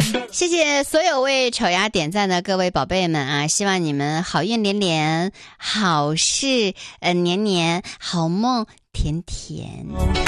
谢谢所有为丑牙点赞的各位宝贝们啊！希望你们好运连连，好事年年，好梦甜甜。